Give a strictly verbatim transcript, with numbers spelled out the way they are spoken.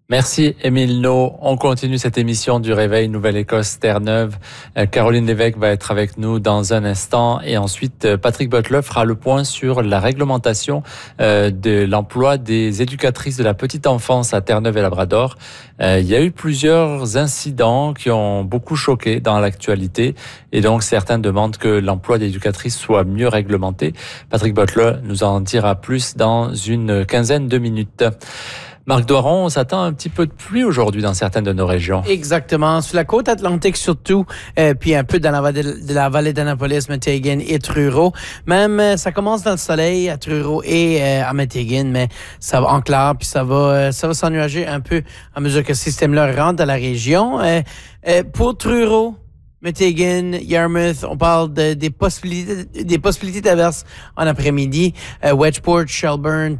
Merci Émile No. On continue cette émission du Réveil Nouvelle-Écosse Terre-Neuve. Euh, Caroline Lévesque va être avec nous dans un instant et ensuite euh, Patrick Butler fera le point sur la réglementation euh, de l'emploi des éducatrices de la petite enfance à Terre-Neuve et Labrador. Euh, il y a eu plusieurs incidents qui ont beaucoup choqué dans l'actualité et donc certains demandent que l'emploi d'éducatrices soit mieux réglementé. Patrick Butler nous en dira plus dans une quinzaine de minutes. Marc Doiron, on s'attend un petit peu de pluie aujourd'hui dans certaines de nos régions. Exactement. Sur la côte atlantique surtout, euh, puis un peu dans la vallée de la vallée d'Annapolis, Metighan et Truro. Même, euh, ça commence dans le soleil à Truro et euh, à Metighan, mais ça va en clair, puis ça va, euh, ça va s'ennuager un peu à mesure que ce système-là rentre dans la région. Euh, euh, pour Truro, Metighan, Yarmouth, on parle de, des possibilités, des possibilités d'averses en après-midi. Euh, Wedgeport, Shelburne,